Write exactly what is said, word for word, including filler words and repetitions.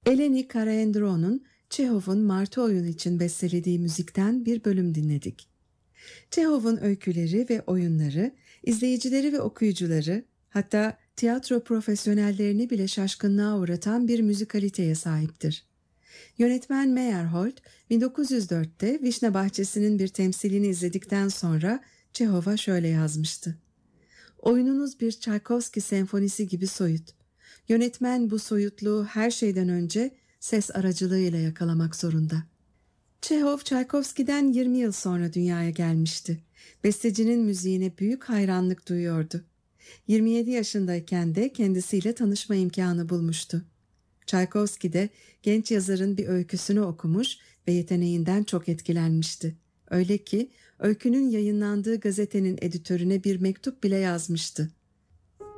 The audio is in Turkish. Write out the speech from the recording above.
Eleni Karaendro'nun Çehov'un Martı Oyunu için bestelediği müzikten bir bölüm dinledik. Çehov'un öyküleri ve oyunları, izleyicileri ve okuyucuları, hatta tiyatro profesyonellerini bile şaşkınlığa uğratan bir müzikaliteye sahiptir. Yönetmen Meyerhold, bin dokuz yüz dörtte Vişne Bahçesi'nin bir temsilini izledikten sonra Çehov'a şöyle yazmıştı. Oyununuz bir Çaykovski senfonisi gibi soyut. Yönetmen bu soyutluğu her şeyden önce ses aracılığıyla yakalamak zorunda. Çehov, Çaykovski'den yirmi yıl sonra dünyaya gelmişti. Bestecinin müziğine büyük hayranlık duyuyordu. yirmi yedi yaşındayken de kendisiyle tanışma imkanı bulmuştu. Çaykovski de genç yazarın bir öyküsünü okumuş ve yeteneğinden çok etkilenmişti. Öyle ki öykünün yayınlandığı gazetenin editörüne bir mektup bile yazmıştı.